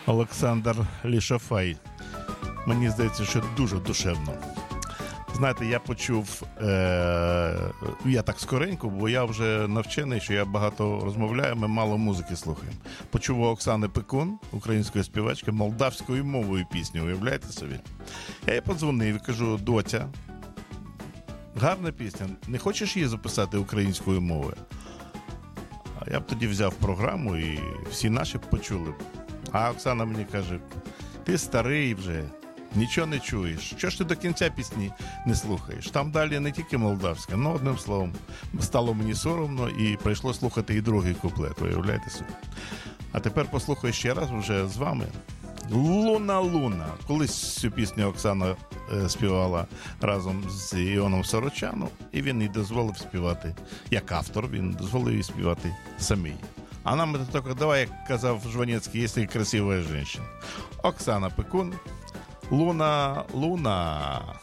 Олександр Лішафай. Мені здається, що дуже душевно. Знаєте, я почув, я так скоренько, бо я вже навчений, що я багато розмовляю, ми мало музики слухаємо. Почув у Оксани Пекун, української співачки, молдавською мовою пісню, уявляєте собі? Я їй подзвонив і кажу: доця, гарна пісня, не хочеш її записати українською мовою? А я б тоді взяв програму і всі наші б почули. А Оксана мені каже: ти старий вже, нічого не чуєш. Чого ж ти до кінця пісні не слухаєш? Там далі не тільки молдавська, ну, одним словом, стало мені соромно і прийшло слухати і другий куплет, уявляєте собі. А тепер послухаю ще раз вже з вами. «Луна, луна». Колись цю пісню Оксана співала разом з Іоном Сорочаном, і він їй дозволив співати, як автор, він дозволив їй співати самій. А нам это только, давай, як казав Жванецький, якщо красива жінка. Оксана Пекун, «Луна, луна».